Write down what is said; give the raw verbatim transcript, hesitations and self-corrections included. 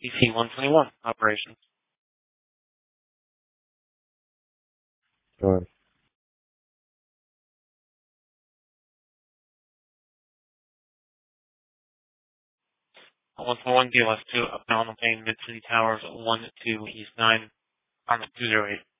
D C one twenty-one, operations. Sure. one twenty-one D L S two, up Mountain Plain, Mid-City Towers, one two East nine, on the two oh eight.